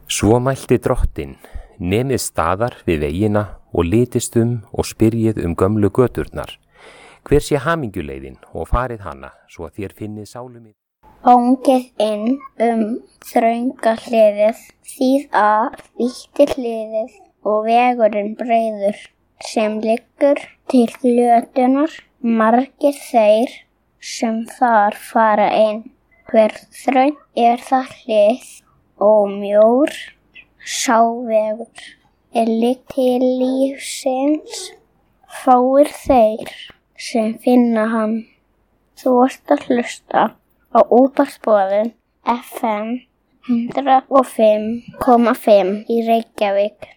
Svo mælti drottinn, nemið staðar við vegina og litist og spyrjið gömlu göturnar. Hver sé hamingjuleiðin og farið hana, svo þér finnið sálumið. Óngið inn þrönga hliðið, þýð vítti hliðið og vegurinn breiður, sem liggur til glötunar, margir þeir sem þar fara inn. Hver þröng það hlið og mjór sá vegur, ligg til lífsins, fáir þeir sem finna hann. Þú ert að hlusta á útvarpsboðun FM 105,5 í Reykjavík.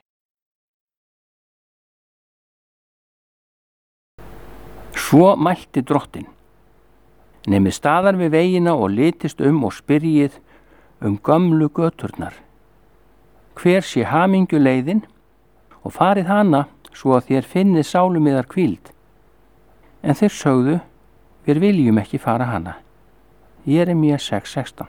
Svo mælti drottinn, nemið staðar við vegina og litist og spyrjið gömlu göturnar. Hver sé hamingjuleiðin og farið hana, svo þér finnið sálumiðar hvíld. En þeir sögðu, við viljum ekki fara hana. Jeremía 6:16.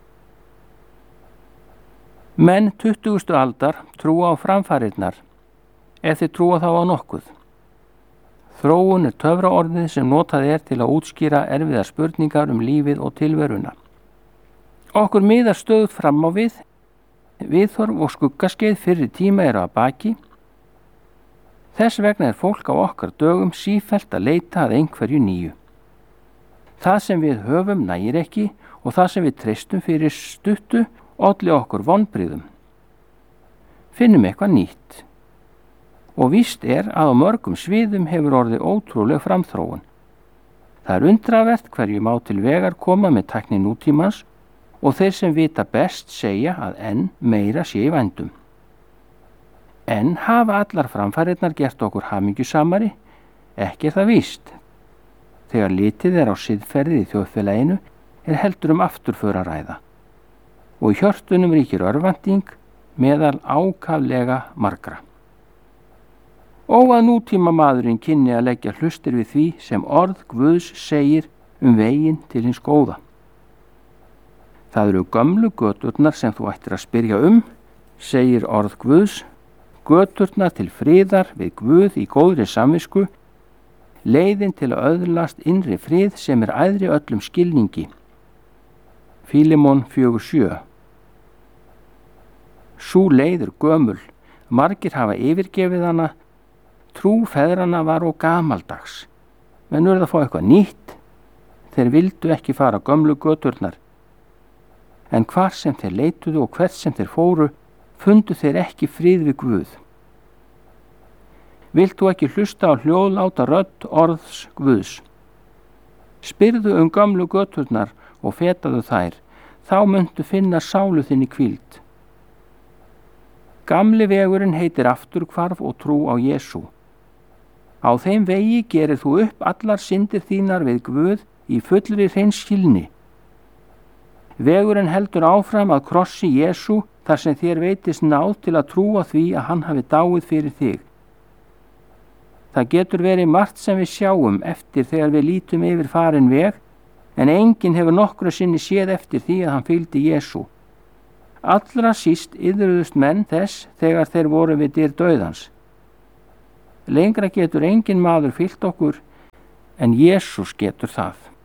Menn 20. aldar trúa á framfarirnar, ef þeir trúa þá á nokkuð. Þróun töfraorðið sem notað til að útskýra erfiðar spurningar lífið og tilveruna. Okkur miðar stöðugt fram á við, viðhorf og skuggaskeið fyrri tíma eru að baki. Þess vegna fólk á okkar dögum sífellt að leita að einhverju nýju. Það sem við höfum nægir ekki og það sem við treystum fyrir stuttu olli okkur vonbrigðum. Finnum eitthvað nýtt. Og víst að á mörgum sviðum hefur orðið ótrúleg framþróun. Það undravert hverju má til vegar koma með tækni nútímans og þeir sem vita best segja að enn meira sé í vændum. En hafa allar framfarirnar gert okkur hamingjusamari? Ekki það víst. Þegar litið á siðferðið í þjóðfélaginu heldur afturför að ræða. Og í hjörtunum ríkir örvænting meðal ákaflega margra. Og að nútíma maðurinn kynni að leggja hlustir við því sem orð Guðs segir veginn til hins góða. Það eru gömlu göturnar sem þú ættir að spyrja segir orð Guðs, göturnar til friðar við Guð í góðri samvisku, leiðin til að öðlast innri frið sem æðri öllum skilningi. Fílemon 4:7. Sú leið gömul, margir hafa yfirgefið hana, trú feðranna var og gamaldags. Menn að fá eitthvað nýtt, þeir vildu ekki fara gömlu göturnar. En hvar sem þeir leituðu og hvert sem þeir fóru, fundu þeir ekki frið við Guð. Vilt þú ekki hlusta á hljóðláta rödd orðs Guðs? Spyrðu gömlu göturnar og fetaðu þær, þá muntu finna sálu þinni hvíld. Gamli vegurinn heitir afturhvarf og trú á Jesú. Á þeim vegi gerir þú upp allar syndir þínar við Guð í fullri hreinskilni. Vegurinn heldur áfram að krossi Jesú þar sem þér veitist náð til að trúa því að hann hafi dáið fyrir þig. Það getur verið margt sem við sjáum eftir þegar við lítum yfir farin veg, en enginn hefur nokkru sinni séð eftir því að hann fylgdi Jesú. Allra síst iðruðust menn þess þegar þeir voru við dyr dauðans. Lengra getur enginn maður fylgt okkur, en Jesús getur það.